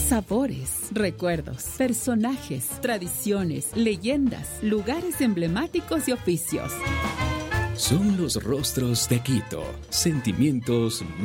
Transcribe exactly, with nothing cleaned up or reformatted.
Sabores, recuerdos, personajes, tradiciones, leyendas, lugares emblemáticos y oficios. Son los rostros de Quito, sentimientos